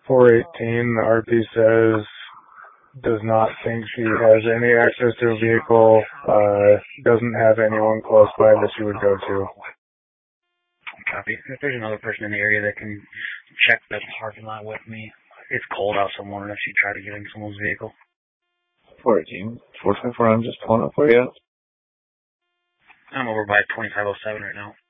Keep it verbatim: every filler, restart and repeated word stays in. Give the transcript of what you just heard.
four eighteen, the R P says does not think she has any access to a vehicle, uh, doesn't have anyone close by that she would go to. Copy. If there's another person in the area that can check the parking lot with me, it's cold out, so I'm wondering if she tried to get in someone's vehicle. four eighteen, four twenty-four, I'm just pulling up for you. I'm over by twenty-five oh seven right now.